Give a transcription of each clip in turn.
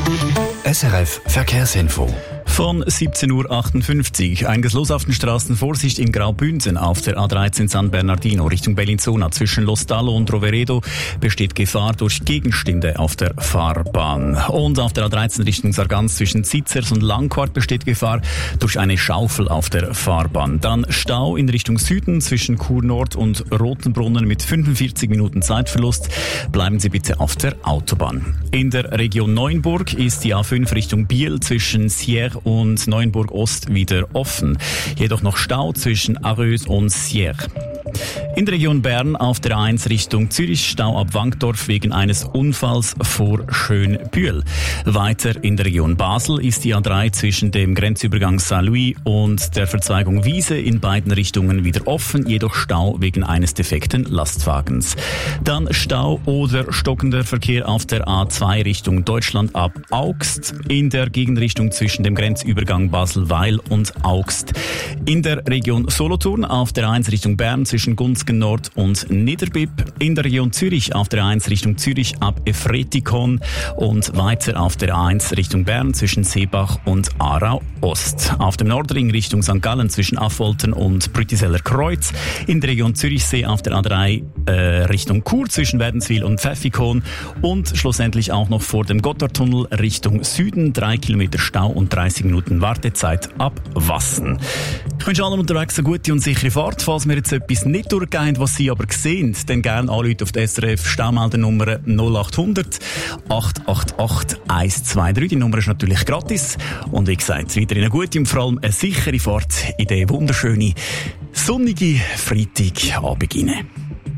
SRF Verkehrsinfo. Von 17.58 Uhr. Einiges los auf den Straßen. Vorsicht in Graubünden auf der A13 San Bernardino Richtung Bellinzona. Zwischen Lostallo und Roveredo besteht Gefahr durch Gegenstände auf der Fahrbahn. Und auf der A13 Richtung Sargans zwischen Zitzers und Langquart besteht Gefahr durch eine Schaufel auf der Fahrbahn. Dann Stau in Richtung Süden zwischen Chur Nord und Rotenbrunnen mit 45 Minuten Zeitverlust. Bleiben Sie bitte auf der Autobahn. In der Region Neuenburg ist die A5 Richtung Biel zwischen Sierre und Neuenburg Ost wieder offen. Jedoch noch Stau zwischen Arreus und Sierre. In der Region Bern auf der A1 Richtung Zürich Stau ab Wankdorf wegen eines Unfalls vor Schönbühl. Weiter in der Region Basel ist die A3 zwischen dem Grenzübergang Saint-Louis und der Verzweigung Wiese in beiden Richtungen wieder offen, jedoch Stau wegen eines defekten Lastwagens. Dann Stau oder stockender Verkehr auf der A2 Richtung Deutschland ab Augst, in der Gegenrichtung zwischen dem Grenzübergang Basel-Weil und Augst. In der Region Solothurn auf der A1 Richtung Bern zwischen Gunzgen Nord und Niederbipp, in der Region Zürich auf der A1 Richtung Zürich ab Efretikon und weiter auf der A1 Richtung Bern zwischen Seebach und Aarau Ost. Auf dem Nordring Richtung St. Gallen zwischen Affoltern und Brütiseller Kreuz, in der Region Zürichsee auf der A3 Richtung Chur zwischen Wädenswil und Pfäffikon und schlussendlich auch noch vor dem Gotthardtunnel Richtung Süden 3 Kilometer Stau und 30 Minuten Wartezeit ab Wassen. Ich wünsche allen unterwegs eine gute und sichere Fahrt. Falls wir jetzt etwas nicht durchgehen, was Sie aber sehen, dann gerne anrufen auf die SRF Staumeldernummer 0800 888 123. Die Nummer ist natürlich gratis. Und wie gesagt, weiterhin eine gute und vor allem eine sichere Fahrt in den wunderschönen, sonnigen Freitagabend hinein.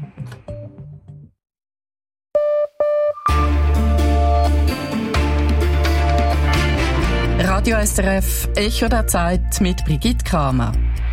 Radio SRF Echo der Zeit mit Brigitte Kramer.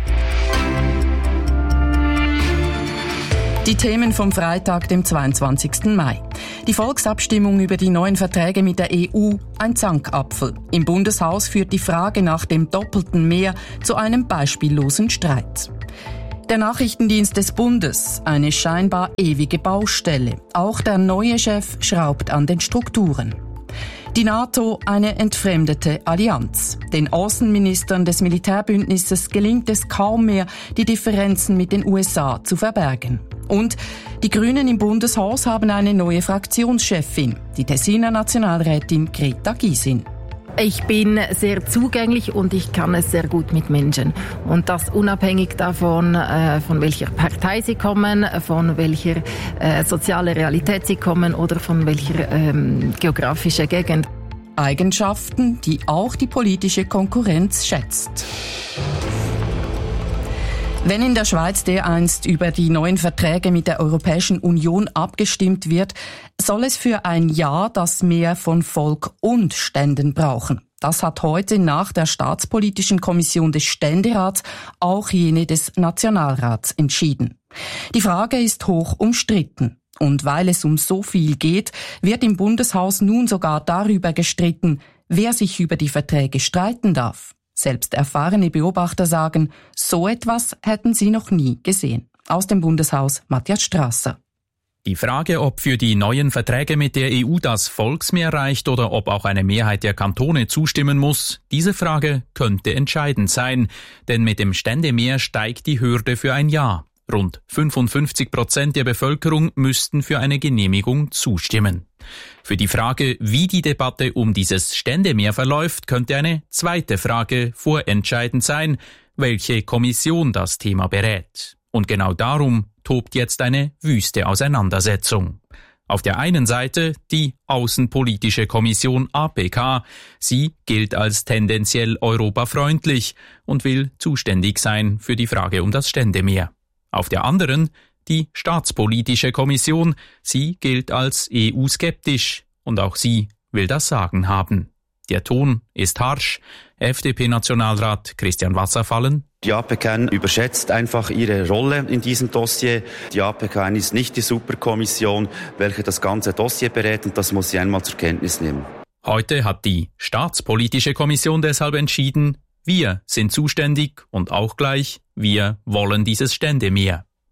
Die Themen vom Freitag, dem 22. Mai. Die Volksabstimmung über die neuen Verträge mit der EU, ein Zankapfel. Im Bundeshaus führt die Frage nach dem doppelten Mehr zu einem beispiellosen Streit. Der Nachrichtendienst des Bundes, eine scheinbar ewige Baustelle. Auch der neue Chef schraubt an den Strukturen. Die NATO, eine entfremdete Allianz. Den Außenministern des Militärbündnisses gelingt es kaum mehr, die Differenzen mit den USA zu verbergen. Und die Grünen im Bundeshaus haben eine neue Fraktionschefin, die Tessiner Nationalrätin Greta Gysin. Ich bin sehr zugänglich und ich kann es sehr gut mit Menschen. Und das unabhängig davon, von welcher Partei sie kommen, von welcher sozialen Realität sie kommen oder von welcher geografischen Gegend. Eigenschaften, die auch die politische Konkurrenz schätzt. Wenn in der Schweiz dereinst über die neuen Verträge mit der Europäischen Union abgestimmt wird, soll es für ein Ja das Mehr von Volk und Ständen brauchen. Das hat heute nach der Staatspolitischen Kommission des Ständerats auch jene des Nationalrats entschieden. Die Frage ist hoch umstritten. Und weil es um so viel geht, wird im Bundeshaus nun sogar darüber gestritten, wer sich über die Verträge streiten darf. Selbst erfahrene Beobachter sagen, so etwas hätten sie noch nie gesehen. Aus dem Bundeshaus Matthias Strasser. Die Frage, ob für die neuen Verträge mit der EU das Volksmehr reicht oder ob auch eine Mehrheit der Kantone zustimmen muss, diese Frage könnte entscheidend sein, denn mit dem Ständemehr steigt die Hürde für ein Ja. Rund 55% der Bevölkerung müssten für eine Genehmigung zustimmen. Für die Frage, wie die Debatte um dieses Ständemehr verläuft, könnte eine zweite Frage vorentscheidend sein, welche Kommission das Thema berät. Und genau darum tobt jetzt eine wüste Auseinandersetzung. Auf der einen Seite die Außenpolitische Kommission APK. Sie gilt als tendenziell europafreundlich und will zuständig sein für die Frage um das Ständemehr. Auf der anderen die Staatspolitische Kommission. Sie gilt als EU-skeptisch und auch sie will das Sagen haben. Der Ton ist harsch. FDP-Nationalrat Christian Wasserfallen. Die APK überschätzt einfach ihre Rolle in diesem Dossier. Die APK ist nicht die Superkommission, welche das ganze Dossier berät, und das muss sie einmal zur Kenntnis nehmen. Heute hat die Staatspolitische Kommission deshalb entschieden, wir sind zuständig und auch gleich, wir wollen dieses Ständemehr.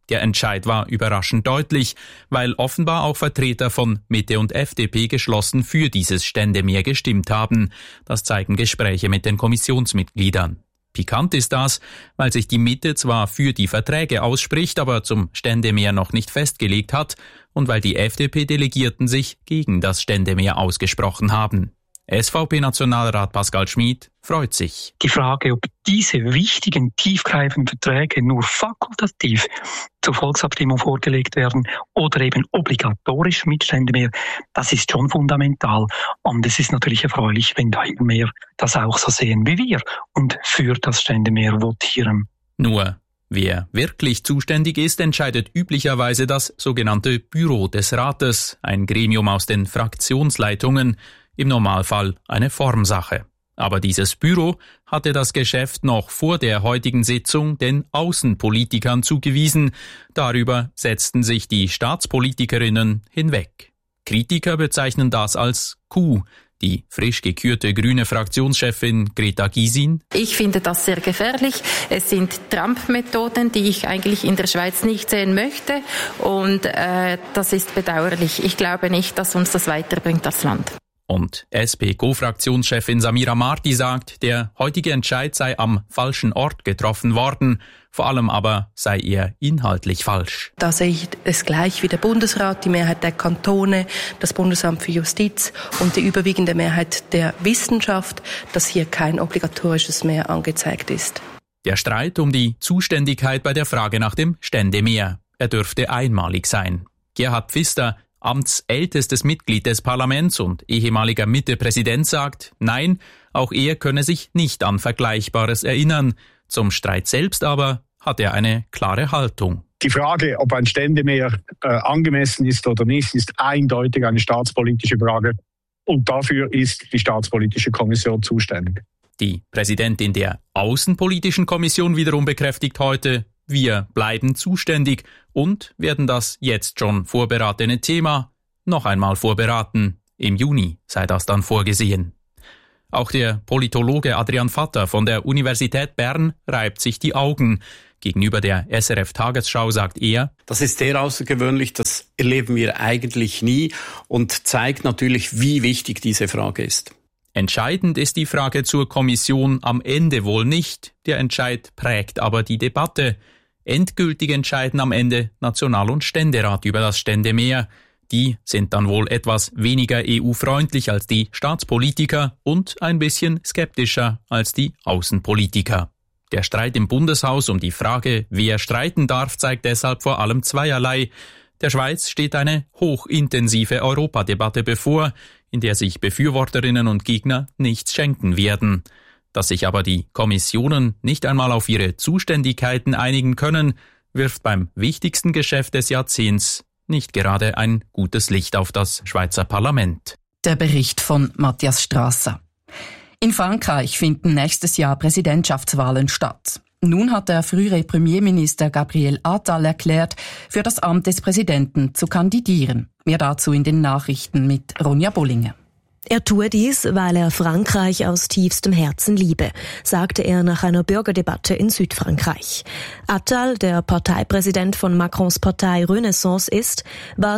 Der Entscheid war überraschend deutlich, weil offenbar auch Vertreter von Mitte und FDP geschlossen für dieses Ständemeer gestimmt haben. Das zeigen Gespräche mit den Kommissionsmitgliedern. Pikant ist das, weil sich die Mitte zwar für die Verträge ausspricht, aber zum Ständemeer noch nicht festgelegt hat und weil die FDP-Delegierten sich gegen das Ständemeer ausgesprochen haben. SVP-Nationalrat Pascal Schmid freut sich. Die Frage, ob diese wichtigen, tiefgreifenden Verträge nur fakultativ zur Volksabstimmung vorgelegt werden oder eben obligatorisch mit Ständemeer, das ist schon fundamental. Und es ist natürlich erfreulich, wenn da immer mehr das auch so sehen wie wir und für das Ständemeer votieren. Nur, wer wirklich zuständig ist, entscheidet üblicherweise das sogenannte Büro des Rates, ein Gremium aus den Fraktionsleitungen, im Normalfall eine Formsache. Aber dieses Büro hatte das Geschäft noch vor der heutigen Sitzung den Außenpolitikern zugewiesen. Darüber setzten sich die Staatspolitikerinnen hinweg. Kritiker bezeichnen das als Coup. Die frisch gekürte grüne Fraktionschefin Greta Gysin: Ich finde das sehr gefährlich. Es sind Trump-Methoden, die ich eigentlich in der Schweiz nicht sehen möchte. Und das ist bedauerlich. Ich glaube nicht, dass uns das weiterbringt als Land. Und SP-Co-Fraktionschefin Samira Marti sagt, der heutige Entscheid sei am falschen Ort getroffen worden, vor allem aber sei er inhaltlich falsch. Da sehe ich es gleich wie der Bundesrat, die Mehrheit der Kantone, das Bundesamt für Justiz und die überwiegende Mehrheit der Wissenschaft, dass hier kein obligatorisches mehr angezeigt ist. Der Streit um die Zuständigkeit bei der Frage nach dem Ständemeer, er dürfte einmalig sein. Gerhard Pfister, amtsältestes Mitglied des Parlaments und ehemaliger Mitte-Präsident, sagt, nein, auch er könne sich nicht an Vergleichbares erinnern. Zum Streit selbst aber hat er eine klare Haltung. Die Frage, ob ein Ständemeer angemessen ist oder nicht, ist eindeutig eine staatspolitische Frage. Und dafür ist die Staatspolitische Kommission zuständig. Die Präsidentin der Außenpolitischen Kommission wiederum bekräftigt heute, wir bleiben zuständig und werden das jetzt schon vorberatene Thema noch einmal vorberaten. Im Juni sei das dann vorgesehen. Auch der Politologe Adrian Vatter von der Universität Bern reibt sich die Augen. Gegenüber der SRF-Tagesschau sagt er: Das ist sehr außergewöhnlich, das erleben wir eigentlich nie und zeigt natürlich, wie wichtig diese Frage ist. Entscheidend ist die Frage zur Kommission am Ende wohl nicht. Der Entscheid prägt aber die Debatte. Endgültig entscheiden am Ende National- und Ständerat über das Ständemeer. Die sind dann wohl etwas weniger EU-freundlich als die Staatspolitiker und ein bisschen skeptischer als die Außenpolitiker. Der Streit im Bundeshaus um die Frage, wer streiten darf, zeigt deshalb vor allem zweierlei. Der Schweiz steht eine hochintensive Europadebatte bevor, in der sich Befürworterinnen und Gegner nichts schenken werden. Dass sich aber die Kommissionen nicht einmal auf ihre Zuständigkeiten einigen können, wirft beim wichtigsten Geschäft des Jahrzehnts nicht gerade ein gutes Licht auf das Schweizer Parlament. Der Bericht von Matthias Strasser. In Frankreich finden nächstes Jahr Präsidentschaftswahlen statt. Nun hat der frühere Premierminister Gabriel Attal erklärt, für das Amt des Präsidenten zu kandidieren. Mehr dazu in den Nachrichten mit Ronja Bollinger. Er tue dies, weil er Frankreich aus tiefstem Herzen liebe, sagte er nach einer Bürgerdebatte in Südfrankreich. Attal, der Parteipräsident von Macrons Partei Renaissance ist, war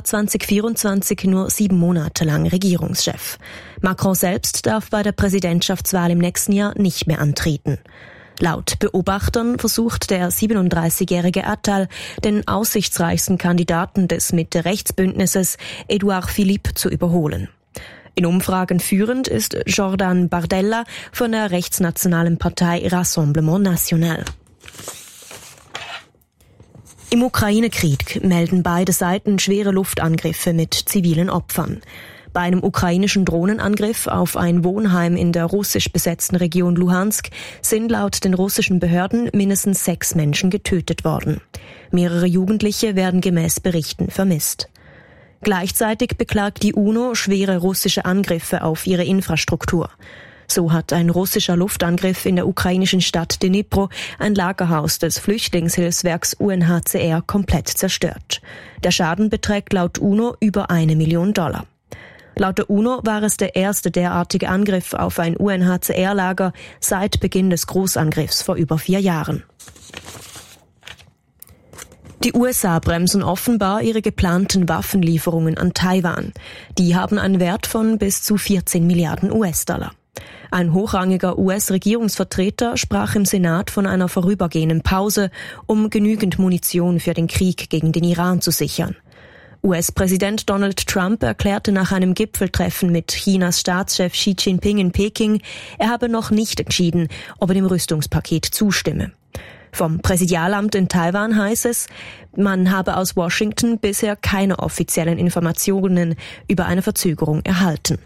2024 nur 7 Monate lang Regierungschef. Macron selbst darf bei der Präsidentschaftswahl im nächsten Jahr nicht mehr antreten. Laut Beobachtern versucht der 37-jährige Attal, den aussichtsreichsten Kandidaten des Mitte-Rechts-Bündnisses, Edouard Philippe, zu überholen. In Umfragen führend ist Jordan Bardella von der rechtsnationalen Partei Rassemblement National. Im Ukraine-Krieg melden beide Seiten schwere Luftangriffe mit zivilen Opfern. Bei einem ukrainischen Drohnenangriff auf ein Wohnheim in der russisch besetzten Region Luhansk sind laut den russischen Behörden mindestens 6 Menschen getötet worden. Mehrere Jugendliche werden gemäß Berichten vermisst. Gleichzeitig beklagt die UNO schwere russische Angriffe auf ihre Infrastruktur. So hat ein russischer Luftangriff in der ukrainischen Stadt Dnipro ein Lagerhaus des Flüchtlingshilfswerks UNHCR komplett zerstört. Der Schaden beträgt laut UNO über $1 Million. Laut der UNO war es der erste derartige Angriff auf ein UNHCR-Lager seit Beginn des Großangriffs vor über 4 Jahren. Die USA bremsen offenbar ihre geplanten Waffenlieferungen an Taiwan. Die haben einen Wert von bis zu 14 Milliarden US-Dollar. Ein hochrangiger US-Regierungsvertreter sprach im Senat von einer vorübergehenden Pause, um genügend Munition für den Krieg gegen den Iran zu sichern. US-Präsident Donald Trump erklärte nach einem Gipfeltreffen mit Chinas Staatschef Xi Jinping in Peking, er habe noch nicht entschieden, ob er dem Rüstungspaket zustimme. Vom Präsidialamt in Taiwan heißt es, man habe aus Washington bisher keine offiziellen Informationen über eine Verzögerung erhalten.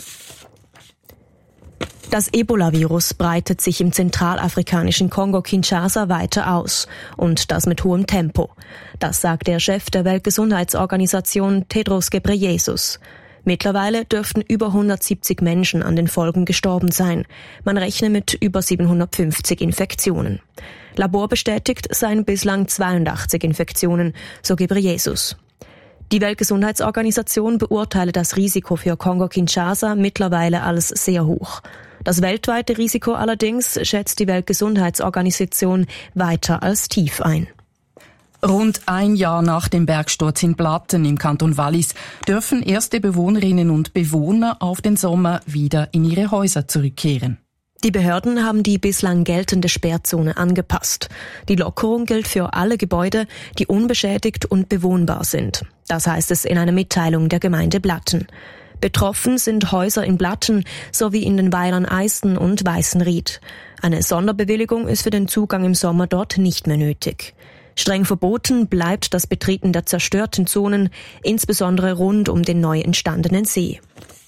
Das Ebola-Virus breitet sich im zentralafrikanischen Kongo Kinshasa weiter aus und das mit hohem Tempo. Das sagt der Chef der Weltgesundheitsorganisation Tedros Ghebreyesus. Mittlerweile dürften über 170 Menschen an den Folgen gestorben sein. Man rechne mit über 750 Infektionen. Laborbestätigt seien bislang 82 Infektionen, so Ghebreyesus. Die Weltgesundheitsorganisation beurteile das Risiko für Kongo-Kinshasa mittlerweile als sehr hoch. Das weltweite Risiko allerdings schätzt die Weltgesundheitsorganisation weiter als tief ein. Rund ein Jahr nach dem Bergsturz in Blatten im Kanton Wallis dürfen erste Bewohnerinnen und Bewohner auf den Sommer wieder in ihre Häuser zurückkehren. Die Behörden haben die bislang geltende Sperrzone angepasst. Die Lockerung gilt für alle Gebäude, die unbeschädigt und bewohnbar sind. Das heißt es in einer Mitteilung der Gemeinde Blatten. Betroffen sind Häuser in Blatten sowie in den Weilern Eisten und Weißenried. Eine Sonderbewilligung ist für den Zugang im Sommer dort nicht mehr nötig. Streng verboten bleibt das Betreten der zerstörten Zonen, insbesondere rund um den neu entstandenen See.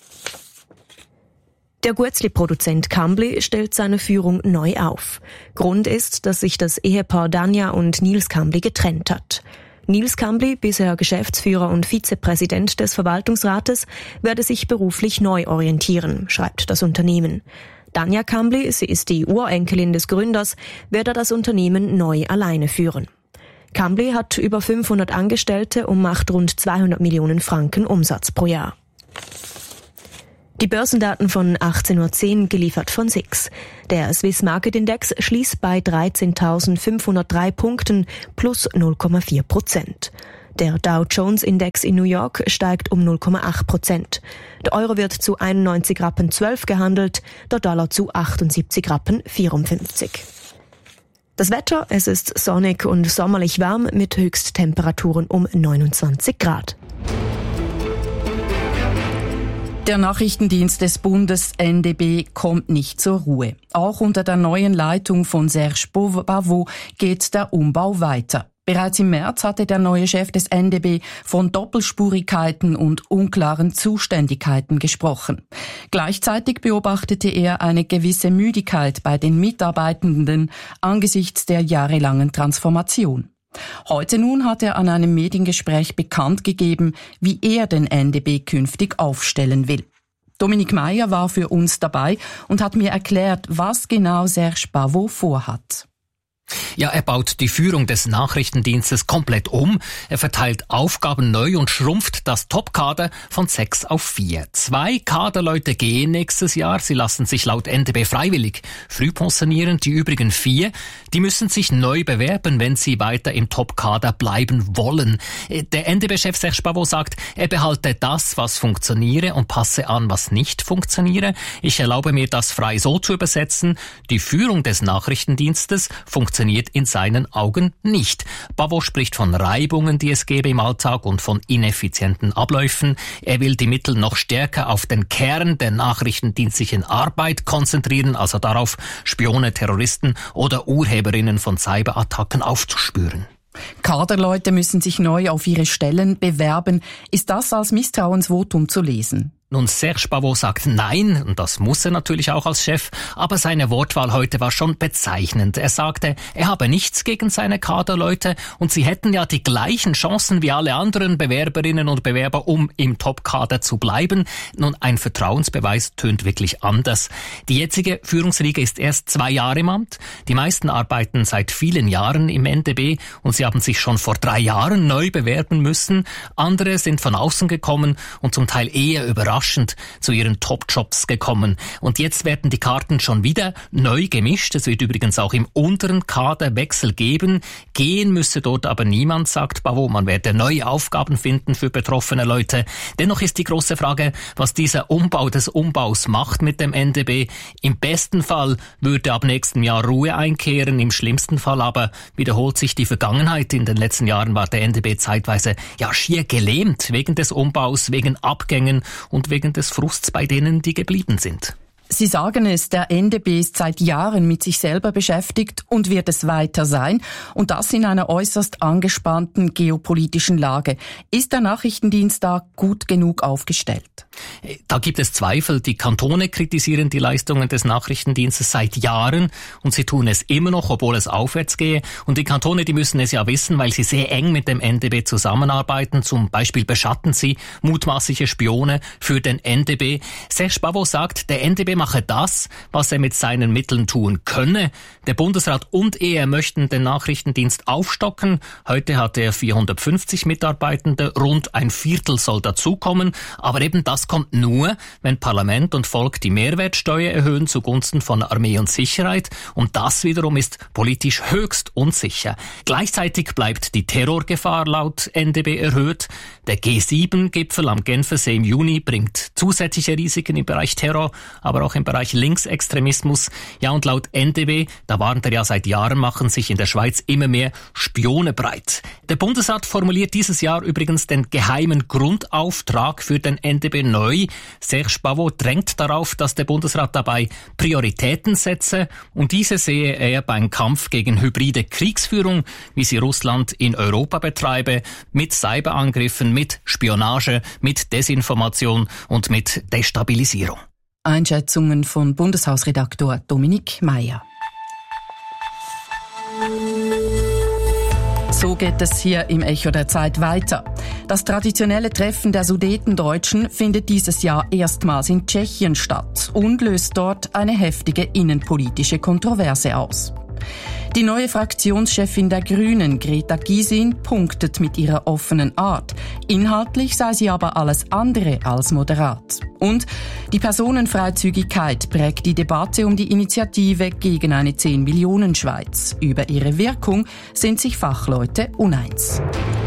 Der Guetzli-Produzent Kambli stellt seine Führung neu auf. Grund ist, dass sich das Ehepaar Danja und Nils Kambli getrennt hat. Nils Kambli, bisher Geschäftsführer und Vizepräsident des Verwaltungsrates, werde sich beruflich neu orientieren, schreibt das Unternehmen. Danja Kambli, sie ist die Urenkelin des Gründers, werde das Unternehmen neu alleine führen. Kambli hat über 500 Angestellte und macht rund 200 Millionen Franken Umsatz pro Jahr. Die Börsendaten von 18.10 Uhr geliefert von SIX. Der Swiss Market Index schließt bei 13.503 Punkten plus 0,4%. Der Dow Jones Index in New York steigt um 0,8%. Der Euro wird zu 91,12 Rappen gehandelt, der Dollar zu 78,54 Rappen. Das Wetter, es ist sonnig und sommerlich warm mit Höchsttemperaturen um 29 Grad. Der Nachrichtendienst des Bundes NDB kommt nicht zur Ruhe. Auch unter der neuen Leitung von Serge Pavot geht der Umbau weiter. Bereits im März hatte der neue Chef des NDB von Doppelspurigkeiten und unklaren Zuständigkeiten gesprochen. Gleichzeitig beobachtete er eine gewisse Müdigkeit bei den Mitarbeitenden angesichts der jahrelangen Transformation. Heute nun hat er an einem Mediengespräch bekannt gegeben, wie er den NDB künftig aufstellen will. Dominik Meyer war für uns dabei und hat mir erklärt, was genau Serge Pavot vorhat. Ja, er baut die Führung des Nachrichtendienstes komplett um. Er verteilt Aufgaben neu und schrumpft das Topkader von 6 auf 4. 2 Kaderleute gehen nächstes Jahr. Sie lassen sich laut NDB freiwillig früh pensionieren. Die übrigen 4, die müssen sich neu bewerben, wenn sie weiter im Topkader bleiben wollen. Der NDB-Chef Serge Pavot sagt, er behalte das, was funktioniere und passe an, was nicht funktioniere. Ich erlaube mir, das frei so zu übersetzen. Die Führung des Nachrichtendienstes funktioniert in seinen Augen nicht. Pavot spricht von Reibungen, die es gäbe im Alltag und von ineffizienten Abläufen. Er will die Mittel noch stärker auf den Kern der nachrichtendienstlichen Arbeit konzentrieren, also darauf, Spione, Terroristen oder Urheberinnen von Cyberattacken aufzuspüren. Kaderleute müssen sich neu auf ihre Stellen bewerben. Ist das als Misstrauensvotum zu lesen? Nun, Serge Pavot sagt nein, und das muss er natürlich auch als Chef, aber seine Wortwahl heute war schon bezeichnend. Er sagte, er habe nichts gegen seine Kaderleute und sie hätten ja die gleichen Chancen wie alle anderen Bewerberinnen und Bewerber, um im Topkader zu bleiben. Nun, ein Vertrauensbeweis tönt wirklich anders. Die jetzige Führungsriege ist erst 2 Jahre im Amt. Die meisten arbeiten seit vielen Jahren im NDB und sie haben sich schon vor 3 Jahren neu bewerben müssen. Andere sind von außen gekommen und zum Teil eher überrascht überraschend zu ihren Top-Jobs gekommen. Und jetzt werden die Karten schon wieder neu gemischt. Es wird übrigens auch im unteren Kader Wechsel geben. Gehen müsse dort aber niemand, sagt Bavo. Man werde neue Aufgaben finden für betroffene Leute. Dennoch ist die große Frage, was dieser Umbau des Umbaus macht mit dem NDB. Im besten Fall würde ab nächstem Jahr Ruhe einkehren, im schlimmsten Fall aber wiederholt sich die Vergangenheit. In den letzten Jahren war der NDB zeitweise schier gelähmt wegen des Umbaus, wegen Abgängen und wegen des Frusts bei denen, die geblieben sind. Sie sagen es, der NDB ist seit Jahren mit sich selber beschäftigt und wird es weiter sein. Und das in einer äußerst angespannten geopolitischen Lage. Ist der Nachrichtendienst da gut genug aufgestellt? Da gibt es Zweifel. Die Kantone kritisieren die Leistungen des Nachrichtendienstes seit Jahren und sie tun es immer noch, obwohl es aufwärts gehe. Und die Kantone, die müssen es ja wissen, weil sie sehr eng mit dem NDB zusammenarbeiten. Zum Beispiel beschatten sie mutmaßliche Spione für den NDB. Serge Bavo sagt, der NDB mache das, was er mit seinen Mitteln tun könne. Der Bundesrat und er möchten den Nachrichtendienst aufstocken. Heute hat er 450 Mitarbeitende, rund ein Viertel soll dazukommen. Aber eben das kommt nur, wenn Parlament und Volk die Mehrwertsteuer erhöhen zugunsten von Armee und Sicherheit. Und das wiederum ist politisch höchst unsicher. Gleichzeitig bleibt die Terrorgefahr laut NDB erhöht. Der G7-Gipfel am Genfersee im Juni bringt zusätzliche Risiken im Bereich Terror, aber auch im Bereich Linksextremismus. Ja, und laut NDB, da warnt er ja seit Jahren, machen sich in der Schweiz immer mehr Spione breit. Der Bundesrat formuliert dieses Jahr übrigens den geheimen Grundauftrag für den NDB neu. Serge Bavo drängt darauf, dass der Bundesrat dabei Prioritäten setze und diese sehe er beim Kampf gegen hybride Kriegsführung, wie sie Russland in Europa betreibe, mit Cyberangriffen, mit Spionage, mit Desinformation und mit Destabilisierung. Einschätzungen von Bundeshausredaktor Dominik Meyer. So geht es hier im Echo der Zeit weiter. Das traditionelle Treffen der Sudetendeutschen findet dieses Jahr erstmals in Tschechien statt und löst dort eine heftige innenpolitische Kontroverse aus. Die neue Fraktionschefin der Grünen, Greta Gysin, punktet mit ihrer offenen Art. Inhaltlich sei sie aber alles andere als moderat. Und die Personenfreizügigkeit prägt die Debatte um die Initiative gegen eine 10-Millionen-Schweiz. Über ihre Wirkung sind sich Fachleute uneins.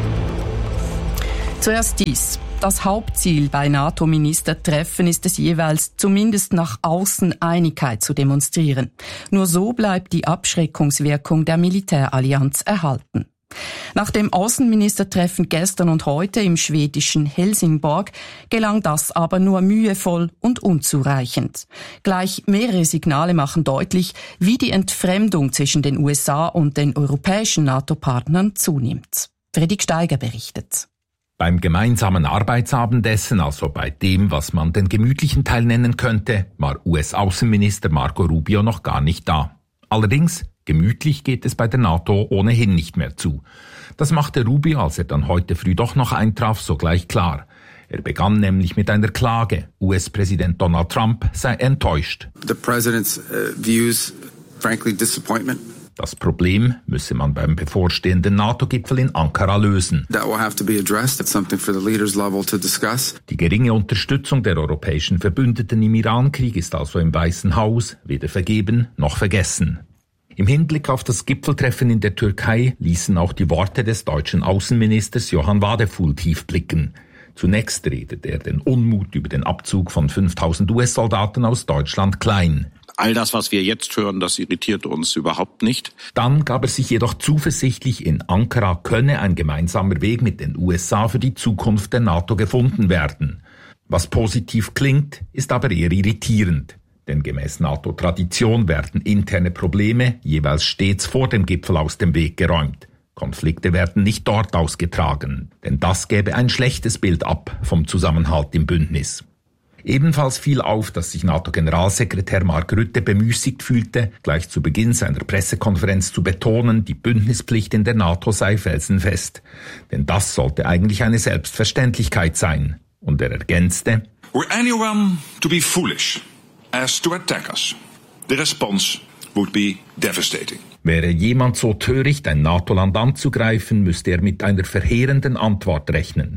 Zuerst dies. Das Hauptziel bei NATO-Ministertreffen ist es jeweils, zumindest nach außen Einigkeit zu demonstrieren. Nur so bleibt die Abschreckungswirkung der Militärallianz erhalten. Nach dem Außenministertreffen gestern und heute im schwedischen Helsingborg gelang das aber nur mühevoll und unzureichend. Gleich mehrere Signale machen deutlich, wie die Entfremdung zwischen den USA und den europäischen NATO-Partnern zunimmt. Fredrik Steiger berichtet. Beim gemeinsamen Arbeitsabendessen, also bei dem, was man den gemütlichen Teil nennen könnte, war US-Außenminister Marco Rubio noch gar nicht da. Allerdings, gemütlich geht es bei der NATO ohnehin nicht mehr zu. Das machte Rubio, als er dann heute früh doch noch eintraf, sogleich klar. Er begann nämlich mit einer Klage. US-Präsident Donald Trump sei enttäuscht. The president's views, frankly, disappointment. Das Problem müsse man beim bevorstehenden NATO-Gipfel in Ankara lösen. That will have to be addressed. It's something for the leaders level to discuss. Die geringe Unterstützung der europäischen Verbündeten im Iran-Krieg ist also im Weißen Haus weder vergeben noch vergessen. Im Hinblick auf das Gipfeltreffen in der Türkei ließen auch die Worte des deutschen Außenministers Johann Wadefuhl tief blicken. Zunächst redete er den Unmut über den Abzug von 5.000 US-Soldaten aus Deutschland klein. All das, was wir jetzt hören, das irritiert uns überhaupt nicht. Dann gab er sich jedoch zuversichtlich, in Ankara könne ein gemeinsamer Weg mit den USA für die Zukunft der NATO gefunden werden. Was positiv klingt, ist aber eher irritierend. Denn gemäß NATO-Tradition werden interne Probleme jeweils stets vor dem Gipfel aus dem Weg geräumt. Konflikte werden nicht dort ausgetragen, denn das gäbe ein schlechtes Bild ab vom Zusammenhalt im Bündnis. Ebenfalls fiel auf, dass sich NATO-Generalsekretär Mark Rutte bemüßigt fühlte, gleich zu Beginn seiner Pressekonferenz zu betonen, die Bündnispflicht in der NATO sei felsenfest. Denn das sollte eigentlich eine Selbstverständlichkeit sein. Und er ergänzte: Were anyone to be foolish as to attack us, the response would be devastating. Wäre jemand so töricht, ein NATO-Land anzugreifen, müsste er mit einer verheerenden Antwort rechnen.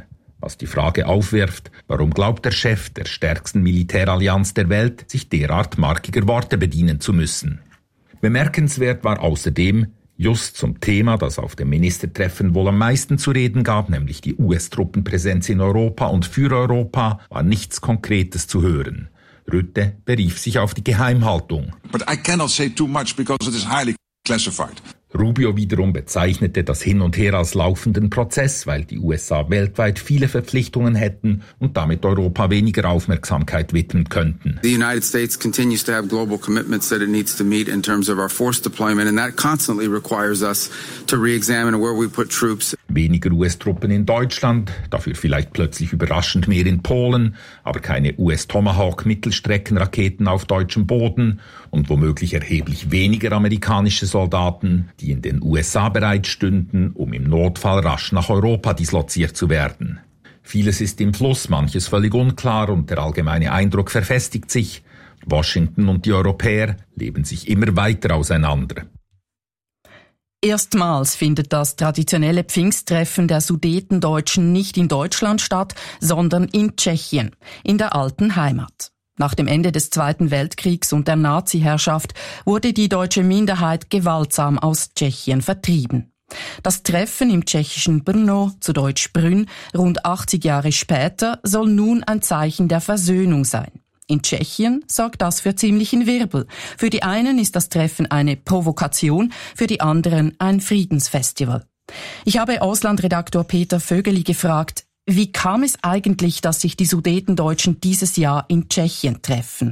was die Frage aufwirft, warum glaubt der Chef der stärksten Militärallianz der Welt, sich derart markiger Worte bedienen zu müssen. Bemerkenswert war außerdem, just zum Thema, das auf dem Ministertreffen wohl am meisten zu reden gab, nämlich die US-Truppenpräsenz in Europa und für Europa, war nichts Konkretes zu hören. Rutte berief sich auf die Geheimhaltung. But I cannot say too much because it is highly classified. Rubio wiederum bezeichnete das Hin und Her als laufenden Prozess, weil die USA weltweit viele Verpflichtungen hätten und damit Europa weniger Aufmerksamkeit widmen könnten. The United States continues to have global commitments that it needs to meet in terms of our force deployment, and that constantly requires us to re-examine where we put troops. Weniger US-Truppen in Deutschland, dafür vielleicht plötzlich überraschend mehr in Polen, aber keine US-Tomahawk-Mittelstreckenraketen auf deutschem Boden und womöglich erheblich weniger amerikanische Soldaten, die in den USA bereitstünden, um im Notfall rasch nach Europa disloziert zu werden. Vieles ist im Fluss, manches völlig unklar und der allgemeine Eindruck verfestigt sich. Washington und die Europäer leben sich immer weiter auseinander. Erstmals findet das traditionelle Pfingsttreffen der Sudetendeutschen nicht in Deutschland statt, sondern in Tschechien, in der alten Heimat. Nach dem Ende des Zweiten Weltkriegs und der Nazi-Herrschaft wurde die deutsche Minderheit gewaltsam aus Tschechien vertrieben. Das Treffen im tschechischen Brno, zu Deutsch Brünn, rund 80 Jahre später, soll nun ein Zeichen der Versöhnung sein. In Tschechien sorgt das für ziemlichen Wirbel. Für die einen ist das Treffen eine Provokation, für die anderen ein Friedensfestival. Ich habe Auslandredaktor Peter Vögeli gefragt, wie kam es eigentlich, dass sich die Sudetendeutschen dieses Jahr in Tschechien treffen?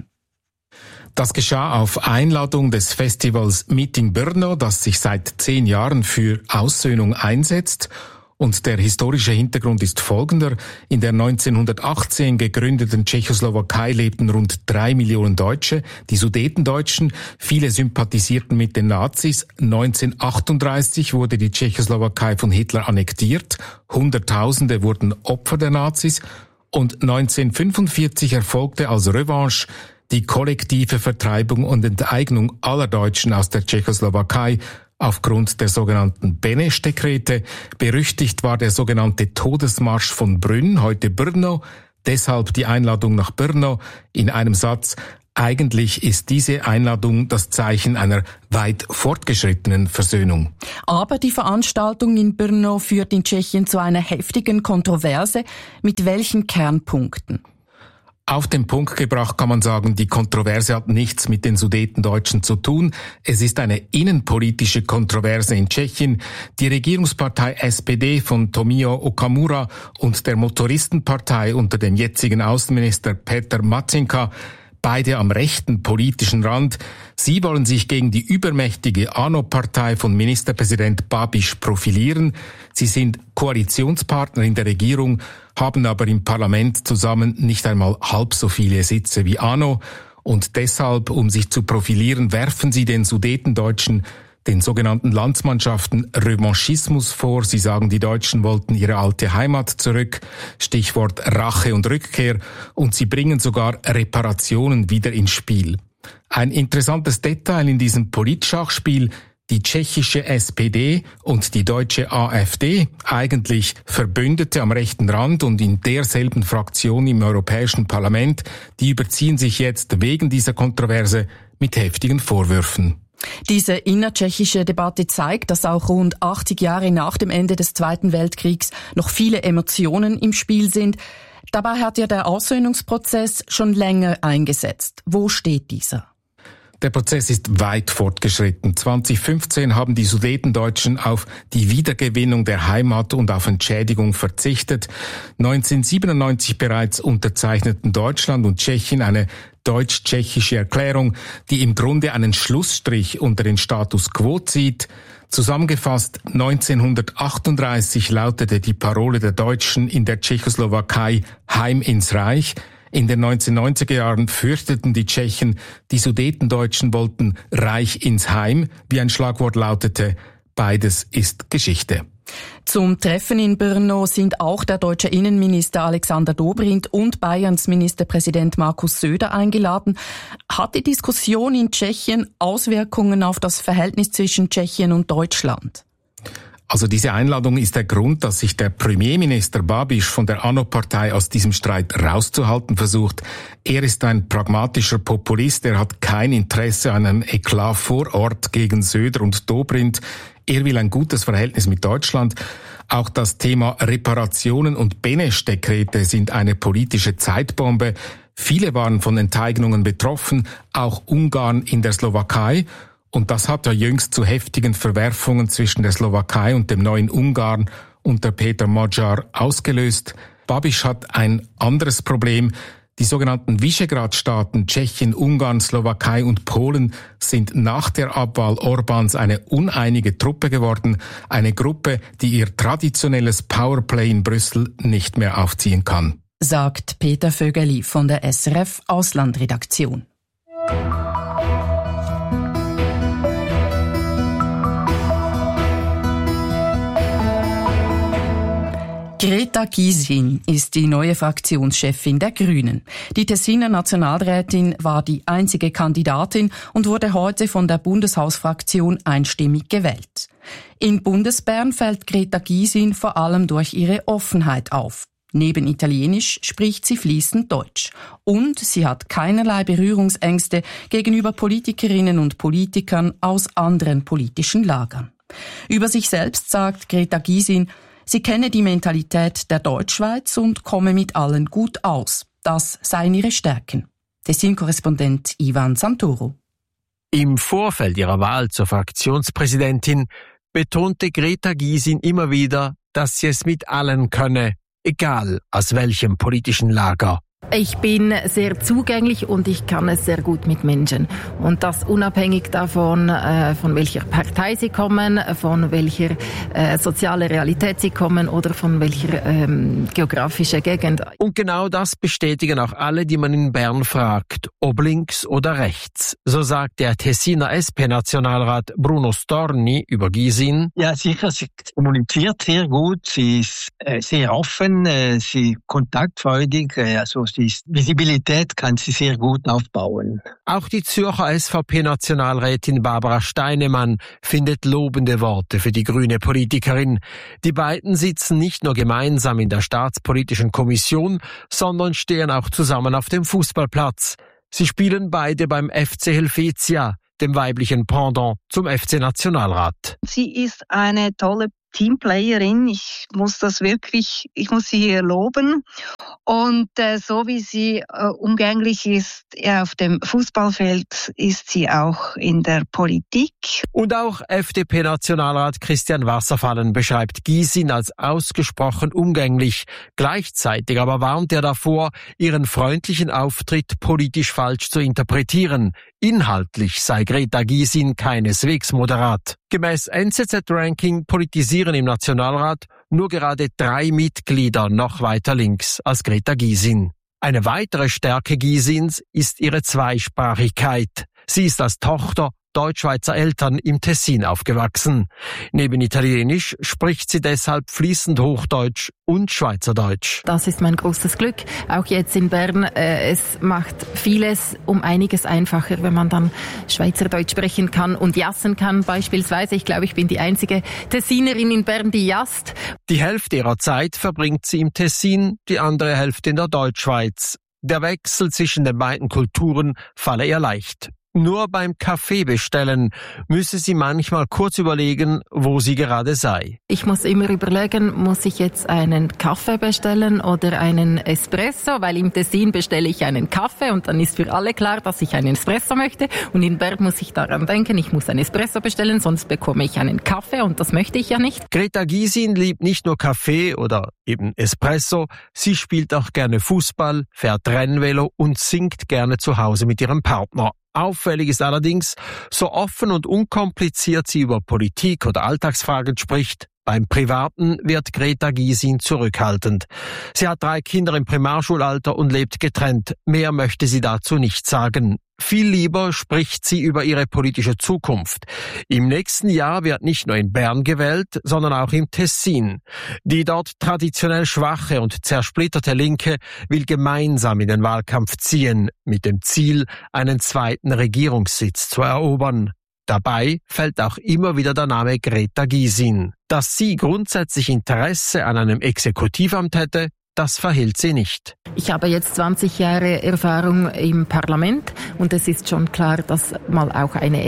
Das geschah auf Einladung des Festivals Meeting Brno, das sich seit 10 Jahren für Aussöhnung einsetzt. Und der historische Hintergrund ist folgender. In der 1918 gegründeten Tschechoslowakei lebten rund 3 Millionen Deutsche, die Sudetendeutschen. Viele sympathisierten mit den Nazis. 1938 wurde die Tschechoslowakei von Hitler annektiert. Hunderttausende wurden Opfer der Nazis. Und 1945 erfolgte als Revanche die kollektive Vertreibung und Enteignung aller Deutschen aus der Tschechoslowakei aufgrund der sogenannten Beneš-Dekrete. Berüchtigt war der sogenannte Todesmarsch von Brünn, heute Brno, deshalb die Einladung nach Brno. In einem Satz: Eigentlich ist diese Einladung das Zeichen einer weit fortgeschrittenen Versöhnung. Aber die Veranstaltung in Brno führt in Tschechien zu einer heftigen Kontroverse. Mit welchen Kernpunkten? Auf den Punkt gebracht kann man sagen, die Kontroverse hat nichts mit den Sudetendeutschen zu tun. Es ist eine innenpolitische Kontroverse in Tschechien. Die Regierungspartei SPD von Tomio Okamura und der Motoristenpartei unter dem jetzigen Außenminister Petr Matzinka, beide am rechten politischen Rand. Sie wollen sich gegen die übermächtige ANO-Partei von Ministerpräsident Babiš profilieren. Sie sind Koalitionspartner in der Regierung, haben aber im Parlament zusammen nicht einmal halb so viele Sitze wie ANO. Und deshalb, um sich zu profilieren, werfen sie den Sudetendeutschen, den sogenannten Landsmannschaften, Revanchismus vor. Sie sagen, die Deutschen wollten ihre alte Heimat zurück. Stichwort Rache und Rückkehr. Und sie bringen sogar Reparationen wieder ins Spiel. Ein interessantes Detail in diesem Politschachspiel: Die tschechische SPD und die deutsche AfD, eigentlich Verbündete am rechten Rand und in derselben Fraktion im Europäischen Parlament, die überziehen sich jetzt wegen dieser Kontroverse mit heftigen Vorwürfen. Diese innertschechische Debatte zeigt, dass auch rund 80 Jahre nach dem Ende des Zweiten Weltkriegs noch viele Emotionen im Spiel sind. Dabei hat ja der Aussöhnungsprozess schon länger eingesetzt. Wo steht dieser? Der Prozess ist weit fortgeschritten. 2015 haben die Sudetendeutschen auf die Wiedergewinnung der Heimat und auf Entschädigung verzichtet. 1997 bereits unterzeichneten Deutschland und Tschechien eine deutsch-tschechische Erklärung, die im Grunde einen Schlussstrich unter den Status quo zieht. Zusammengefasst, 1938 lautete die Parole der Deutschen in der Tschechoslowakei Heim ins Reich. In den 1990er Jahren fürchteten die Tschechen, die Sudetendeutschen wollten Reich ins Heim, wie ein Schlagwort lautete. Beides ist Geschichte. Zum Treffen in Brno sind auch der deutsche Innenminister Alexander Dobrindt und Bayerns Ministerpräsident Markus Söder eingeladen. Hat die Diskussion in Tschechien Auswirkungen auf das Verhältnis zwischen Tschechien und Deutschland? Also diese Einladung ist der Grund, dass sich der Premierminister Babiš von der ANO-Partei aus diesem Streit rauszuhalten versucht. Er ist ein pragmatischer Populist, er hat kein Interesse an einem Eklat vor Ort gegen Söder und Dobrindt. Er will ein gutes Verhältnis mit Deutschland. Auch das Thema Reparationen und Beneš-Dekrete sind eine politische Zeitbombe. Viele waren von Enteignungen betroffen, auch Ungarn in der Slowakei. Und das hat ja jüngst zu heftigen Verwerfungen zwischen der Slowakei und dem neuen Ungarn unter Peter Magyar ausgelöst. Babiš hat ein anderes Problem. Die sogenannten Visegrad-Staaten Tschechien, Ungarn, Slowakei und Polen sind nach der Abwahl Orbáns eine uneinige Truppe geworden. Eine Gruppe, die ihr traditionelles Powerplay in Brüssel nicht mehr aufziehen kann. Sagt Peter Vögeli von der SRF Auslandredaktion. Greta Gysin ist die neue Fraktionschefin der Grünen. Die Tessiner Nationalrätin war die einzige Kandidatin und wurde heute von der Bundeshausfraktion einstimmig gewählt. In Bundesbern fällt Greta Gysin vor allem durch ihre Offenheit auf. Neben Italienisch spricht sie fließend Deutsch. Und sie hat keinerlei Berührungsängste gegenüber Politikerinnen und Politikern aus anderen politischen Lagern. Über sich selbst sagt Greta Gysin, sie kenne die Mentalität der Deutschschweiz und komme mit allen gut aus. Das seien ihre Stärken. Tessin-Korrespondent Ivan Santoro. Im Vorfeld ihrer Wahl zur Fraktionspräsidentin betonte Greta Gysin immer wieder, dass sie es mit allen könne, egal aus welchem politischen Lager. Ich bin sehr zugänglich und ich kann es sehr gut mit Menschen. Und das unabhängig davon, von welcher Partei sie kommen, von welcher soziale Realität sie kommen oder von welcher geografischen Gegend. Und genau das bestätigen auch alle, die man in Bern fragt, ob links oder rechts. So sagt der Tessiner SP-Nationalrat Bruno Storni über Gysin. Ja, sicher, sie kommuniziert sehr gut, sie ist sehr offen, sie ist kontaktfreudig, also die Visibilität kann sie sehr gut aufbauen. Auch die Zürcher SVP-Nationalrätin Barbara Steinemann findet lobende Worte für die grüne Politikerin. Die beiden sitzen nicht nur gemeinsam in der Staatspolitischen Kommission, sondern stehen auch zusammen auf dem Fußballplatz. Sie spielen beide beim FC Helvetia, dem weiblichen Pendant zum FC Nationalrat. Sie ist eine tolle Teamplayerin. Ich muss sie hier loben. Und so wie sie umgänglich ist auf dem Fußballfeld, ist sie auch in der Politik. Und auch FDP-Nationalrat Christian Wasserfallen beschreibt Gysin als ausgesprochen umgänglich. Gleichzeitig aber warnt er davor, ihren freundlichen Auftritt politisch falsch zu interpretieren. Inhaltlich sei Greta Gysin keineswegs moderat. Gemäß NZZ-Ranking politisieren im Nationalrat nur gerade 3 Mitglieder noch weiter links als Greta Gysin. Eine weitere Stärke Gysins ist ihre Zweisprachigkeit. Sie ist als Tochter Deutschschweizer Eltern im Tessin aufgewachsen. Neben Italienisch spricht sie deshalb fließend Hochdeutsch und Schweizerdeutsch. Das ist mein großes Glück, auch jetzt in Bern. Es macht vieles um einiges einfacher, wenn man dann Schweizerdeutsch sprechen kann und jassen kann beispielsweise. Ich glaube, ich bin die einzige Tessinerin in Bern, die jasst. Die Hälfte ihrer Zeit verbringt sie im Tessin, die andere Hälfte in der Deutschschweiz. Der Wechsel zwischen den beiden Kulturen falle ihr leicht. Nur beim Kaffee bestellen müsse sie manchmal kurz überlegen, wo sie gerade sei. Ich muss immer überlegen, muss ich jetzt einen Kaffee bestellen oder einen Espresso, weil im Tessin bestelle ich einen Kaffee und dann ist für alle klar, dass ich einen Espresso möchte. Und in Bern muss ich daran denken, ich muss einen Espresso bestellen, sonst bekomme ich einen Kaffee und das möchte ich ja nicht. Greta Gysin liebt nicht nur Kaffee oder eben Espresso, sie spielt auch gerne Fußball, fährt Rennvelo und singt gerne zu Hause mit ihrem Partner. Auffällig ist allerdings, so offen und unkompliziert sie über Politik oder Alltagsfragen spricht, beim Privaten wird Greta Gysin zurückhaltend. Sie hat 3 Kinder im Primarschulalter und lebt getrennt. Mehr möchte sie dazu nicht sagen. Viel lieber spricht sie über ihre politische Zukunft. Im nächsten Jahr wird nicht nur in Bern gewählt, sondern auch im Tessin. Die dort traditionell schwache und zersplitterte Linke will gemeinsam in den Wahlkampf ziehen, mit dem Ziel, einen 2. Regierungssitz zu erobern. Dabei fällt auch immer wieder der Name Greta Gysin. Dass sie grundsätzlich Interesse an einem Exekutivamt hätte, das verhehlt sie nicht. Ich habe jetzt 20 Jahre Erfahrung im Parlament und es ist schon klar, dass mal auch eine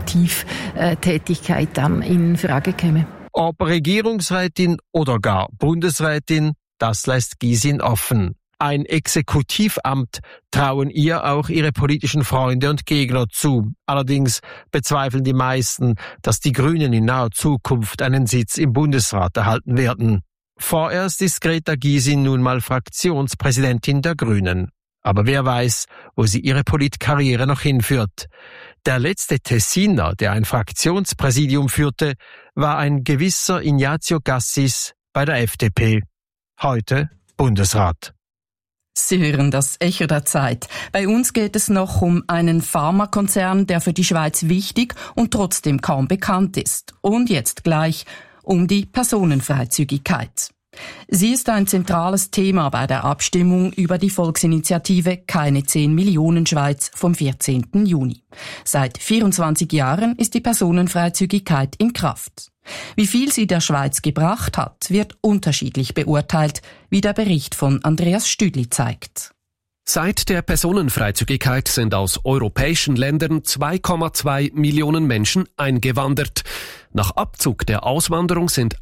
Exekutivtätigkeit dann in Frage käme. Ob Regierungsrätin oder gar Bundesrätin, das lässt Gysin offen. Ein Exekutivamt trauen ihr auch ihre politischen Freunde und Gegner zu. Allerdings bezweifeln die meisten, dass die Grünen in naher Zukunft einen Sitz im Bundesrat erhalten werden. Vorerst ist Greta Gysin nun mal Fraktionspräsidentin der Grünen. Aber wer weiß, wo sie ihre Politkarriere noch hinführt. Der letzte Tessiner, der ein Fraktionspräsidium führte, war ein gewisser Ignazio Gassis bei der FDP. Heute Bundesrat. Sie hören das Echo der Zeit. Bei uns geht es noch um einen Pharmakonzern, der für die Schweiz wichtig und trotzdem kaum bekannt ist. Und jetzt gleich um die Personenfreizügigkeit. Sie ist ein zentrales Thema bei der Abstimmung über die Volksinitiative Keine 10 Millionen Schweiz vom 14. Juni. Seit 24 Jahren ist die Personenfreizügigkeit in Kraft. Wie viel sie der Schweiz gebracht hat, wird unterschiedlich beurteilt, wie der Bericht von Andreas Stüdli zeigt. Seit der Personenfreizügigkeit sind aus europäischen Ländern 2,2 Millionen Menschen eingewandert. Nach Abzug der Auswanderung sind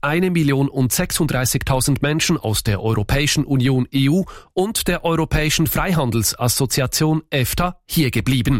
1.036.000 Menschen aus der Europäischen Union EU und der Europäischen Freihandelsassoziation EFTA hier geblieben.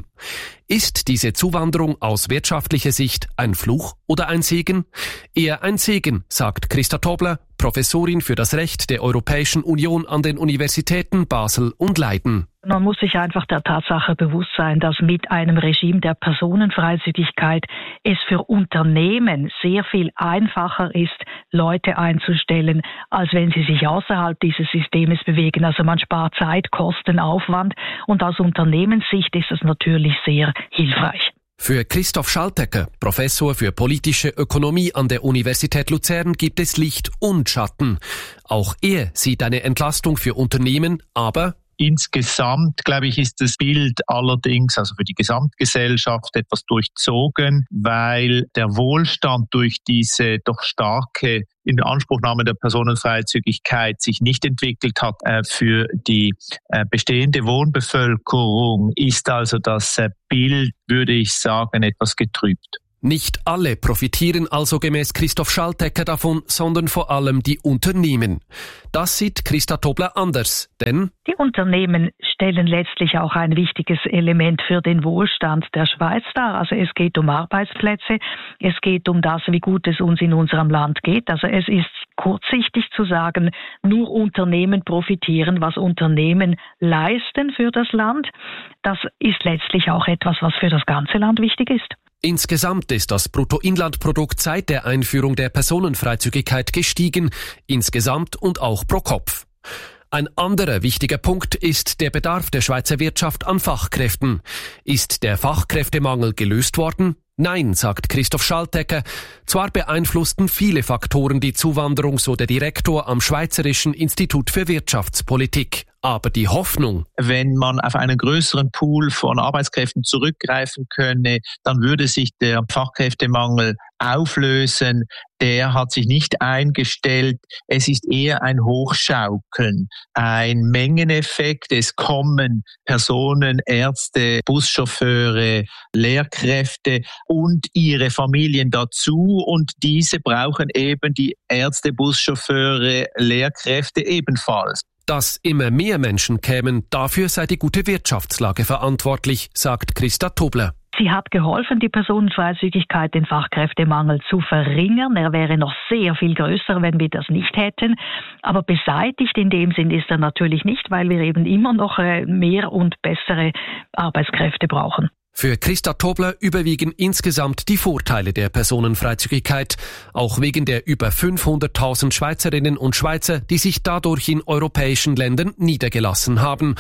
Ist diese Zuwanderung aus wirtschaftlicher Sicht ein Fluch oder ein Segen? Eher ein Segen, sagt Christa Tobler, Professorin für das Recht der Europäischen Union an den Universitäten Basel und Leiden. Man muss sich einfach der Tatsache bewusst sein, dass mit einem Regime der Personenfreizügigkeit es für Unternehmen sehr viel einfacher ist, Leute einzustellen, als wenn sie sich außerhalb dieses Systems bewegen. Also man spart Zeit, Kosten, Aufwand und aus Unternehmenssicht ist es natürlich sehr hilfreich. Für Christoph Schaltegger, Professor für politische Ökonomie an der Universität Luzern, gibt es Licht und Schatten. Auch er sieht eine Entlastung für Unternehmen, aber insgesamt, glaube ich, ist das Bild allerdings, also für die Gesamtgesellschaft, etwas durchzogen, weil der Wohlstand durch diese doch starke Inanspruchnahme der Personenfreizügigkeit sich nicht entwickelt hat. Für die bestehende Wohnbevölkerung ist also das Bild, würde ich sagen, etwas getrübt. Nicht alle profitieren also gemäß Christoph Schaltegger davon, sondern vor allem die Unternehmen. Das sieht Christa Tobler anders, denn die Unternehmen stellen letztlich auch ein wichtiges Element für den Wohlstand der Schweiz dar. Also es geht um Arbeitsplätze, es geht um das, wie gut es uns in unserem Land geht. Also es ist kurzsichtig zu sagen, nur Unternehmen profitieren, was Unternehmen leisten für das Land. Das ist letztlich auch etwas, was für das ganze Land wichtig ist. Insgesamt ist das Bruttoinlandprodukt seit der Einführung der Personenfreizügigkeit gestiegen, insgesamt und auch pro Kopf. Ein anderer wichtiger Punkt ist der Bedarf der Schweizer Wirtschaft an Fachkräften. Ist der Fachkräftemangel gelöst worden? Nein, sagt Christoph Schaltegger. Zwar beeinflussten viele Faktoren die Zuwanderung, so der Direktor am Schweizerischen Institut für Wirtschaftspolitik. Aber die Hoffnung, wenn man auf einen größeren Pool von Arbeitskräften zurückgreifen könne, dann würde sich der Fachkräftemangel auflösen. Der hat sich nicht eingestellt. Es ist eher ein Hochschaukeln, ein Mengeneffekt. Es kommen Personen, Ärzte, Buschauffeure, Lehrkräfte und ihre Familien dazu. Und diese brauchen eben die Ärzte, Buschauffeure, Lehrkräfte ebenfalls. Dass immer mehr Menschen kämen, dafür sei die gute Wirtschaftslage verantwortlich, sagt Christa Tobler. Sie hat geholfen, die Personenfreizügigkeit, den Fachkräftemangel zu verringern. Er wäre noch sehr viel größer, wenn wir das nicht hätten. Aber beseitigt in dem Sinn ist er natürlich nicht, weil wir eben immer noch mehr und bessere Arbeitskräfte brauchen. Für Christa Tobler überwiegen insgesamt die Vorteile der Personenfreizügigkeit, auch wegen der über 500.000 Schweizerinnen und Schweizer, die sich dadurch in europäischen Ländern niedergelassen haben.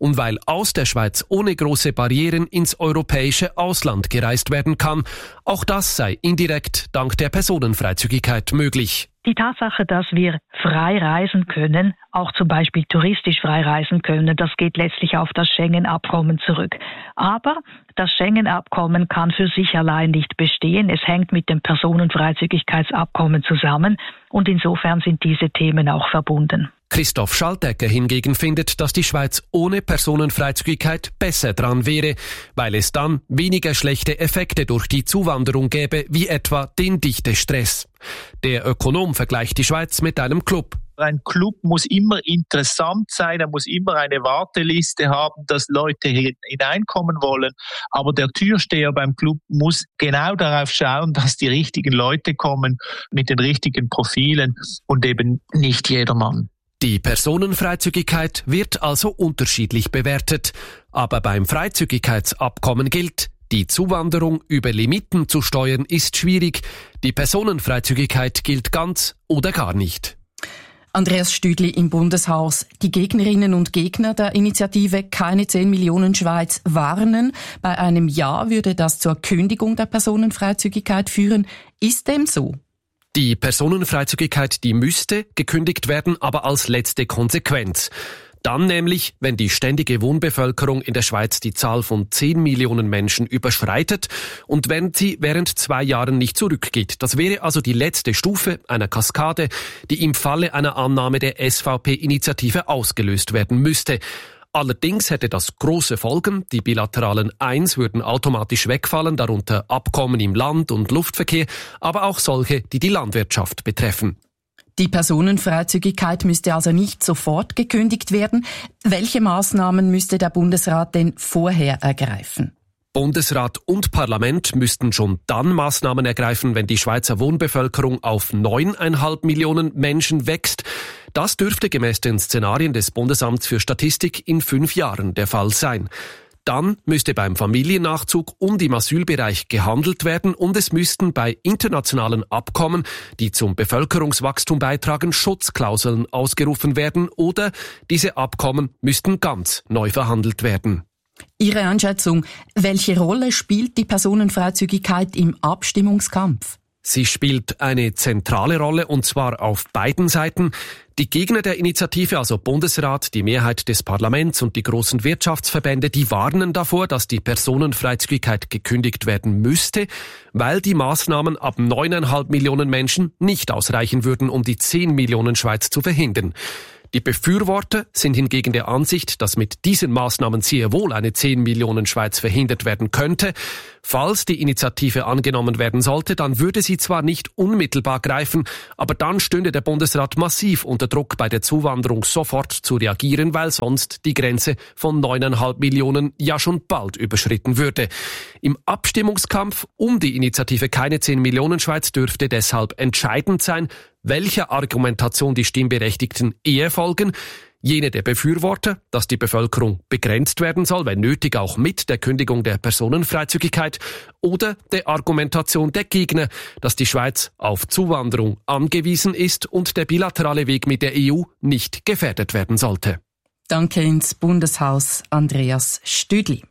und weil aus der Schweiz ohne große Barrieren ins europäische Ausland gereist werden kann. Auch das sei indirekt dank der Personenfreizügigkeit möglich. Die Tatsache, dass wir frei reisen können, auch zum Beispiel touristisch frei reisen können, das geht letztlich auf das Schengen-Abkommen zurück. Aber das Schengen-Abkommen kann für sich allein nicht bestehen. Es hängt mit dem Personenfreizügigkeitsabkommen zusammen und insofern sind diese Themen auch verbunden. Christoph Schaltegger hingegen findet, dass die Schweiz ohne Personenfreizügigkeit besser dran wäre, weil es dann weniger schlechte Effekte durch die Zuwanderung gäbe, wie etwa den Dichtestress. Der Ökonom vergleicht die Schweiz mit einem Club. Ein Club muss immer interessant sein, er muss immer eine Warteliste haben, dass Leute hineinkommen wollen. Aber der Türsteher beim Club muss genau darauf schauen, dass die richtigen Leute kommen mit den richtigen Profilen und eben nicht jedermann. Die Personenfreizügigkeit wird also unterschiedlich bewertet. Aber beim Freizügigkeitsabkommen gilt, die Zuwanderung über Limiten zu steuern ist schwierig. Die Personenfreizügigkeit gilt ganz oder gar nicht. Andreas Stüdli im Bundeshaus. Die Gegnerinnen und Gegner der Initiative Keine 10 Millionen Schweiz warnen, bei einem Ja würde das zur Kündigung der Personenfreizügigkeit führen. Ist dem so? Die Personenfreizügigkeit, die müsste gekündigt werden, aber als letzte Konsequenz. Dann nämlich, wenn die ständige Wohnbevölkerung in der Schweiz die Zahl von 10 Millionen Menschen überschreitet und wenn sie während 2 Jahren nicht zurückgeht. Das wäre also die letzte Stufe einer Kaskade, die im Falle einer Annahme der SVP-Initiative ausgelöst werden müsste. Allerdings hätte das große Folgen. Die bilateralen 1 würden automatisch wegfallen, darunter Abkommen im Land- und Luftverkehr, aber auch solche, die die Landwirtschaft betreffen. Die Personenfreizügigkeit müsste also nicht sofort gekündigt werden. Welche Maßnahmen müsste der Bundesrat denn vorher ergreifen? Bundesrat und Parlament müssten schon dann Maßnahmen ergreifen, wenn die Schweizer Wohnbevölkerung auf 9,5 Millionen Menschen wächst. Das dürfte gemäß den Szenarien des Bundesamts für Statistik in 5 Jahren der Fall sein. Dann müsste beim Familiennachzug und im Asylbereich gehandelt werden und es müssten bei internationalen Abkommen, die zum Bevölkerungswachstum beitragen, Schutzklauseln ausgerufen werden oder diese Abkommen müssten ganz neu verhandelt werden. Ihre Einschätzung, welche Rolle spielt die Personenfreizügigkeit im Abstimmungskampf? Sie spielt eine zentrale Rolle und zwar auf beiden Seiten. Die Gegner der Initiative, also Bundesrat, die Mehrheit des Parlaments und die großen Wirtschaftsverbände, die warnen davor, dass die Personenfreizügigkeit gekündigt werden müsste, weil die Maßnahmen ab 9,5 Millionen Menschen nicht ausreichen würden, um die 10 Millionen Schweiz zu verhindern. Die Befürworter sind hingegen der Ansicht, dass mit diesen Maßnahmen sehr wohl eine 10 Millionen Schweiz verhindert werden könnte. Falls die Initiative angenommen werden sollte, dann würde sie zwar nicht unmittelbar greifen, aber dann stünde der Bundesrat massiv unter Druck, bei der Zuwanderung sofort zu reagieren, weil sonst die Grenze von 9,5 Millionen ja schon bald überschritten würde. Im Abstimmungskampf um die Initiative Keine 10 Millionen Schweiz dürfte deshalb entscheidend sein, welcher Argumentation die Stimmberechtigten eher folgen. Jene der Befürworter, dass die Bevölkerung begrenzt werden soll, wenn nötig auch mit der Kündigung der Personenfreizügigkeit, oder der Argumentation der Gegner, dass die Schweiz auf Zuwanderung angewiesen ist und der bilaterale Weg mit der EU nicht gefährdet werden sollte. Danke ins Bundeshaus, Andreas Stüdli.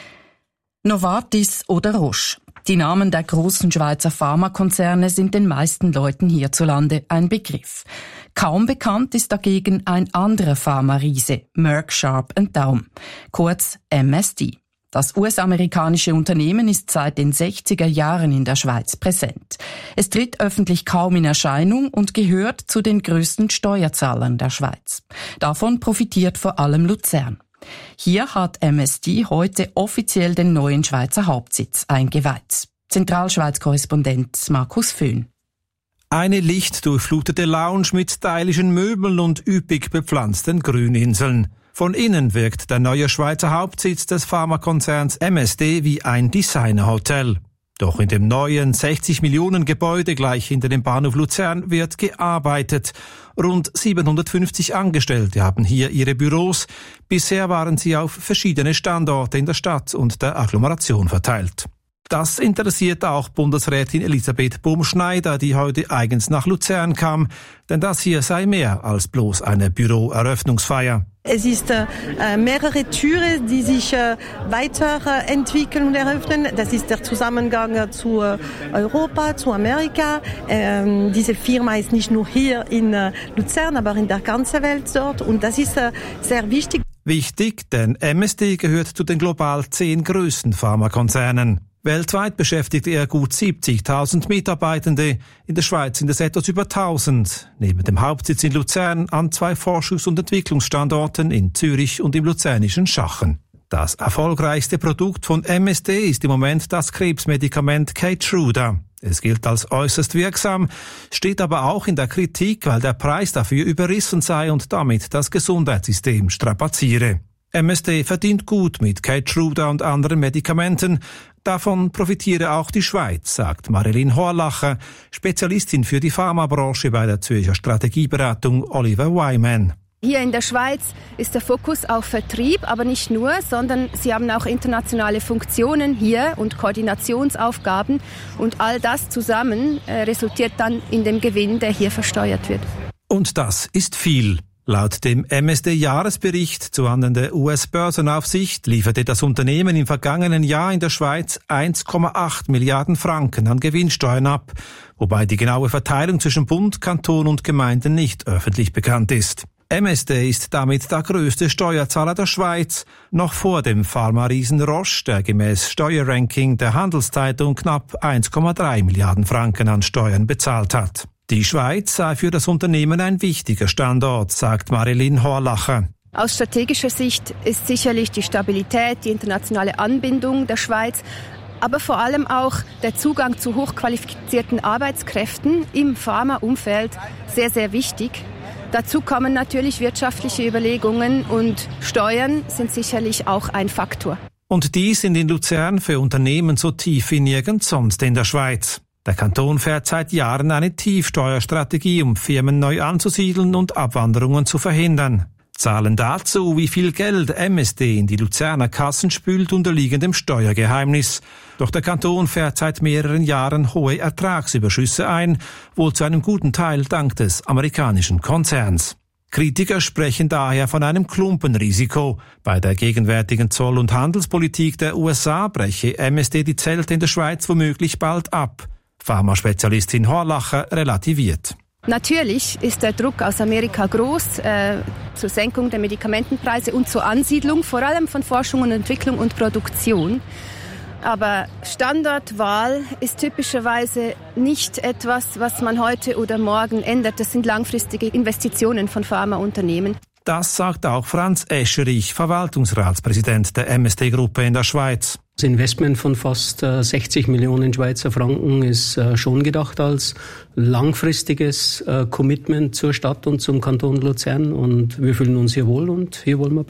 Novartis oder Roche. Die Namen der großen Schweizer Pharmakonzerne sind den meisten Leuten hierzulande ein Begriff. Kaum bekannt ist dagegen ein anderer Pharma-Riese, Merck Sharp & Dohme, kurz MSD. Das US-amerikanische Unternehmen ist seit den 60er Jahren in der Schweiz präsent. Es tritt öffentlich kaum in Erscheinung und gehört zu den größten Steuerzahlern der Schweiz. Davon profitiert vor allem Luzern. Hier hat MSD heute offiziell den neuen Schweizer Hauptsitz eingeweiht. Zentralschweiz-Korrespondent Markus Föhn. Eine lichtdurchflutete Lounge mit stylischen Möbeln und üppig bepflanzten Grüninseln. Von innen wirkt der neue Schweizer Hauptsitz des Pharmakonzerns MSD wie ein Designerhotel. Doch in dem neuen 60 Millionen Gebäude gleich hinter dem Bahnhof Luzern wird gearbeitet. Rund 750 Angestellte haben hier ihre Büros. Bisher waren sie auf verschiedene Standorte in der Stadt und der Agglomeration verteilt. Das interessiert auch Bundesrätin Elisabeth Bumschneider, die heute eigens nach Luzern kam, denn das hier sei mehr als bloß eine Büroeröffnungsfeier. Es ist mehrere Türen, die sich weiterentwickeln und eröffnen. Das ist der Zusammenhang zu Europa, zu Amerika. Diese Firma ist nicht nur hier in Luzern, aber in der ganzen Welt dort. Und das ist sehr wichtig. Wichtig, denn MSD gehört zu den global 10 größten Pharmakonzernen. Weltweit beschäftigt er gut 70.000 Mitarbeitende. In der Schweiz sind es etwas über 1.000. Neben dem Hauptsitz in Luzern an 2 Forschungs- und Entwicklungsstandorten in Zürich und im luzernischen Schachen. Das erfolgreichste Produkt von MSD ist im Moment das Krebsmedikament Keytruda. Es gilt als äußerst wirksam, steht aber auch in der Kritik, weil der Preis dafür überrissen sei und damit das Gesundheitssystem strapaziere. MSD verdient gut mit Keytruda und anderen Medikamenten. Davon profitiere auch die Schweiz, sagt Marilyn Horlacher, Spezialistin für die Pharmabranche bei der Zürcher Strategieberatung Oliver Wyman. Hier in der Schweiz ist der Fokus auf Vertrieb, aber nicht nur, sondern sie haben auch internationale Funktionen hier und Koordinationsaufgaben. Und all das zusammen resultiert dann in dem Gewinn, der hier versteuert wird. Und das ist viel. Laut dem MSD-Jahresbericht zuhanden der US-Börsenaufsicht lieferte das Unternehmen im vergangenen Jahr in der Schweiz 1,8 Milliarden Franken an Gewinnsteuern ab, wobei die genaue Verteilung zwischen Bund, Kanton und Gemeinden nicht öffentlich bekannt ist. MSD ist damit der größte Steuerzahler der Schweiz, noch vor dem Pharma-Riesen Roche, der gemäß Steuerranking der Handelszeitung knapp 1,3 Milliarden Franken an Steuern bezahlt hat. Die Schweiz sei für das Unternehmen ein wichtiger Standort, sagt Marilyn Horlacher. Aus strategischer Sicht ist sicherlich die Stabilität, die internationale Anbindung der Schweiz, aber vor allem auch der Zugang zu hochqualifizierten Arbeitskräften im Pharmaumfeld sehr, sehr wichtig. Dazu kommen natürlich wirtschaftliche Überlegungen und Steuern sind sicherlich auch ein Faktor. Und die sind in Luzern für Unternehmen so tief wie nirgends sonst in der Schweiz. Der Kanton fährt seit Jahren eine Tiefsteuerstrategie, um Firmen neu anzusiedeln und Abwanderungen zu verhindern. Zahlen dazu, wie viel Geld MSD in die Luzerner Kassen spült, unterliegen dem Steuergeheimnis. Doch der Kanton fährt seit mehreren Jahren hohe Ertragsüberschüsse ein, wohl zu einem guten Teil dank des amerikanischen Konzerns. Kritiker sprechen daher von einem Klumpenrisiko. Bei der gegenwärtigen Zoll- und Handelspolitik der USA breche MSD die Zelte in der Schweiz womöglich bald ab. Pharmaspezialistin Horlacher relativiert. Natürlich ist der Druck aus Amerika groß zur Senkung der Medikamentenpreise und zur Ansiedlung, vor allem von Forschung und Entwicklung und Produktion. Aber Standortwahl ist typischerweise nicht etwas, was man heute oder morgen ändert. Das sind langfristige Investitionen von Pharmaunternehmen. Das sagt auch Franz Escherich, Verwaltungsratspräsident der MSD-Gruppe in der Schweiz. Das Investment von fast 60 Millionen Schweizer Franken ist schon gedacht als langfristiges Commitment zur Stadt und zum Kanton Luzern. Und wir fühlen uns hier wohl und hier wollen wir bleiben.